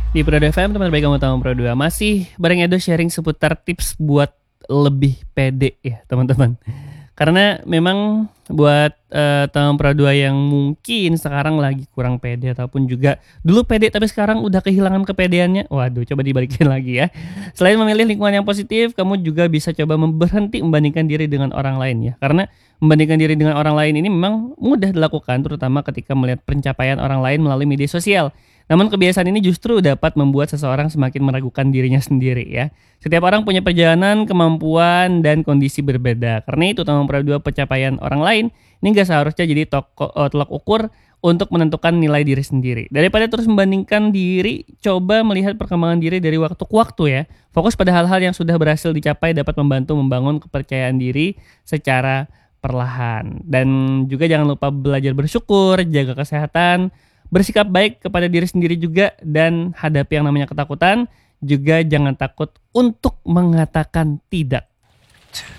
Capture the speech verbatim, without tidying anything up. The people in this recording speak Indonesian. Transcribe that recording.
Di Pro F M, teman baik kamu tamu Pro dua masih bareng Edo sharing seputar tips buat lebih pede ya teman-teman. Karena memang buat eh, teman Pro dua yang mungkin sekarang lagi kurang pede ataupun juga dulu pede tapi sekarang udah kehilangan kepedeannya. Waduh, coba dibalikin lagi ya. Selain memilih lingkungan yang positif, kamu juga bisa coba mem- berhenti membandingkan diri dengan orang lain ya. Karena membandingkan diri dengan orang lain ini memang mudah dilakukan terutama ketika melihat pencapaian orang lain melalui media sosial. Namun kebiasaan ini justru dapat membuat seseorang semakin meragukan dirinya sendiri ya. Setiap orang punya perjalanan, kemampuan, dan kondisi berbeda. Karena itu teman dua pencapaian orang lain ini gak seharusnya jadi toko, eh, tolak ukur untuk menentukan nilai diri sendiri. Daripada terus membandingkan diri, coba melihat perkembangan diri dari waktu ke waktu ya. Fokus pada hal-hal yang sudah berhasil dicapai dapat membantu membangun kepercayaan diri secara perlahan. Dan juga jangan lupa belajar bersyukur, jaga kesehatan, bersikap baik kepada diri sendiri juga, dan hadapi yang namanya ketakutan. Juga jangan takut untuk mengatakan tidak.